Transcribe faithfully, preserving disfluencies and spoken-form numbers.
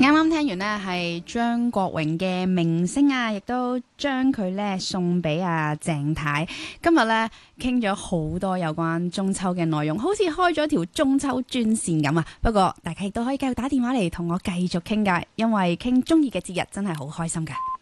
啱啱聽完呢係張國榮嘅明星啊，亦都將佢呢送俾阿鄭太。今日呢傾咗好多有關中秋嘅內容，好似開咗條中秋專線咁啊！不過大家亦都可以繼續打電話嚟同我繼續傾㗎，因為傾中意嘅節日真係好開心㗎。